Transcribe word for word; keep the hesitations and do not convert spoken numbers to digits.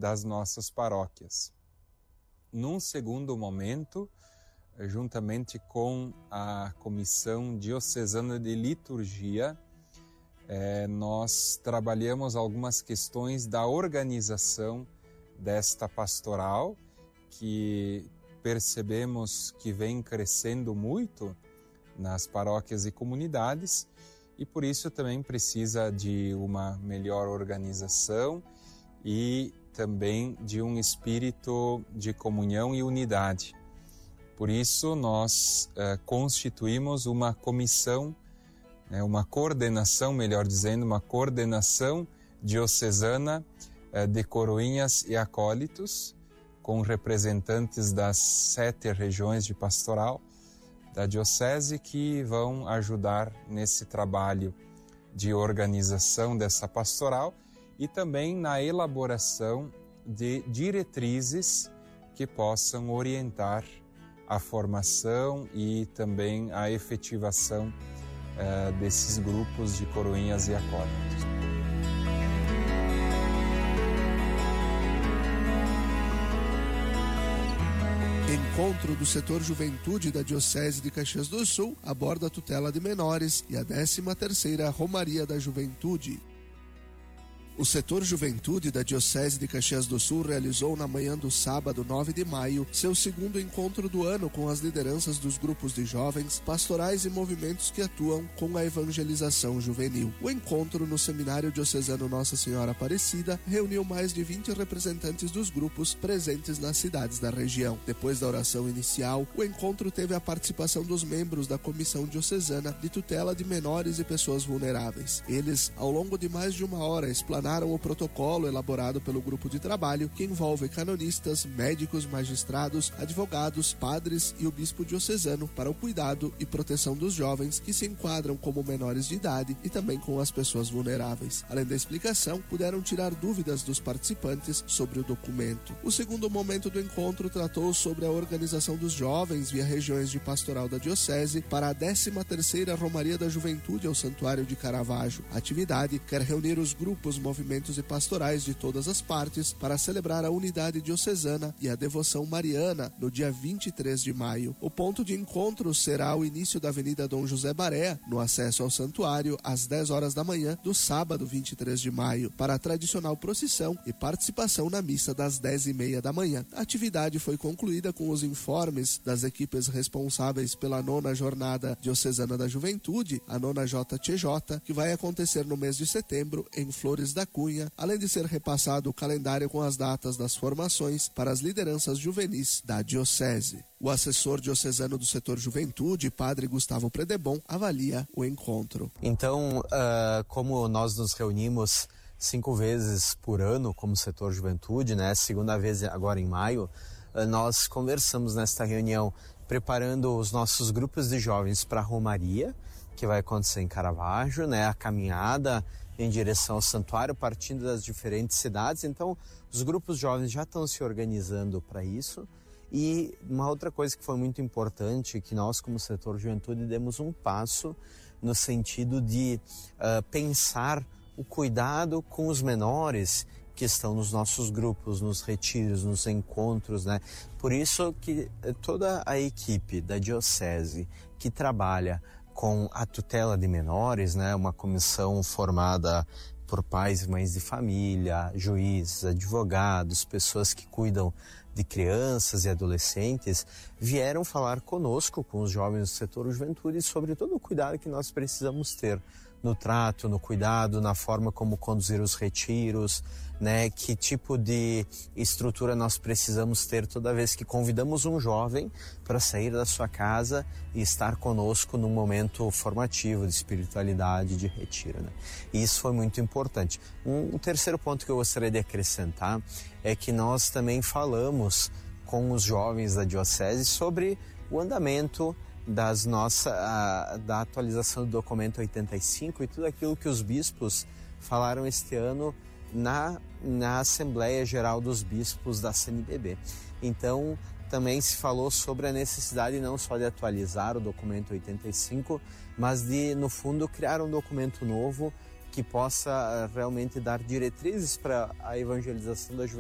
das nossas paróquias. Num segundo momento, juntamente com a Comissão Diocesana de Liturgia, eh, nós trabalhamos algumas questões da organização desta pastoral, que percebemos que vem crescendo muito nas paróquias e comunidades, e por isso também precisa de uma melhor organização e também de um espírito de comunhão e unidade. Por isso nós uh, constituímos uma comissão, né, uma coordenação, melhor dizendo, uma coordenação diocesana uh, de coroinhas e acólitos, com representantes das sete regiões de pastoral da diocese, que vão ajudar nesse trabalho de organização dessa pastoral e também na elaboração de diretrizes que possam orientar a formação e também a efetivação uh, desses grupos de coroinhas e acólitos. Encontro do setor Juventude da Diocese de Caxias do Sul aborda a tutela de menores e a décima terceira Romaria da Juventude. O setor Juventude da Diocese de Caxias do Sul realizou na manhã do sábado nove de maio seu segundo encontro do ano com as lideranças dos grupos de jovens, pastorais e movimentos que atuam com a evangelização juvenil. O encontro no Seminário Diocesano Nossa Senhora Aparecida reuniu mais de vinte representantes dos grupos presentes nas cidades da região. Depois da oração inicial, o encontro teve a participação dos membros da Comissão Diocesana de Tutela de Menores e Pessoas Vulneráveis. Eles, ao longo de mais de uma hora, explanaram o protocolo elaborado pelo grupo de trabalho, que envolve canonistas, médicos, magistrados, advogados, padres e o bispo diocesano para o cuidado e proteção dos jovens que se enquadram como menores de idade e também com as pessoas vulneráveis. Além da explicação, puderam tirar dúvidas dos participantes sobre o documento. O segundo momento do encontro tratou sobre a organização dos jovens via regiões de pastoral da diocese para a décima terceira Romaria da Juventude ao Santuário de Caravaggio. A atividade quer reunir os grupos, movimentos e pastorais de todas as partes para celebrar a unidade diocesana e a devoção mariana no dia vinte e três de maio. O ponto de encontro será o início da Avenida Dom José Barea, no acesso ao santuário, às dez horas da manhã do sábado vinte e três de maio, para a tradicional procissão e participação na missa das dez e meia da manhã. A atividade foi concluída com os informes das equipes responsáveis pela nona Jornada Diocesana da Juventude, a nona J T J, que vai acontecer no mês de setembro em Flores da Cunha, além de ser repassado o calendário com as datas das formações para as lideranças juvenis da diocese. O assessor diocesano do setor Juventude, padre Gustavo Predebon, avalia o encontro. Então, uh, como nós nos reunimos cinco vezes por ano como setor Juventude, né, segunda vez agora em maio, uh, nós conversamos nesta reunião preparando os nossos grupos de jovens para a Romaria, que vai acontecer em Caravaggio, né, a caminhada em direção ao santuário, partindo das diferentes cidades. Então, os grupos jovens já estão se organizando para isso. E uma outra coisa que foi muito importante, que nós, como setor Juventude, demos um passo no sentido de uh, pensar o cuidado com os menores que estão nos nossos grupos, nos retiros, nos encontros, né? Por isso que toda a equipe da diocese que trabalha com a tutela de menores, né, uma comissão formada por pais e mães de família, juízes, advogados, pessoas que cuidam de crianças e adolescentes, vieram falar conosco, com os jovens do setor Juventude, sobre todo o cuidado que nós precisamos ter no trato, no cuidado, na forma como conduzir os retiros, né? Que tipo de estrutura nós precisamos ter toda vez que convidamos um jovem para sair da sua casa e estar conosco num momento formativo de espiritualidade, de retiro, né? E isso foi muito importante. Um, um terceiro ponto que eu gostaria de acrescentar é que nós também falamos com os jovens da diocese sobre o andamento das nossa, a, da atualização do documento oitenta e cinco e tudo aquilo que os bispos falaram este ano na, na Assembleia Geral dos Bispos da C N B B. Então, também se falou sobre a necessidade não só de atualizar o documento oitenta e cinco, mas de, no fundo, criar um documento novo que possa realmente dar diretrizes para a evangelização da juventude